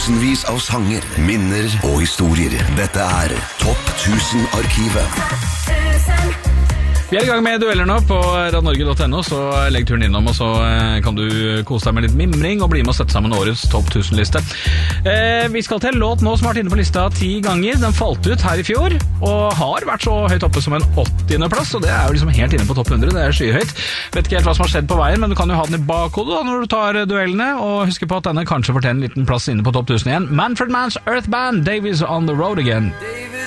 Tusenvis av sanger, minner og historier. Dette er Topp 1000-arkivet. Vi er i gang med dueller nå på radnorge.no, så legg turen innom, og så kan du kose deg med litt mimring og bli med og sette sammen årets Topp 1000-liste. Vi skal til en låt nå som har vært inne på lista 10 ganger. Den falt ut her i fjor, og har vært så høyt oppe som en 80. plass, og det er jo liksom helt inne på topp 100, det er skyhøyt. Vet ikke helt hva som har skjedd på veien, men du kan jo ha den i bakhodet da, når du tar duellene, og husk på at denne kanskje fortjener en liten plass inne på topp 1000 igjen. Manfred Mann's Earth Band, Davies on the Road Again.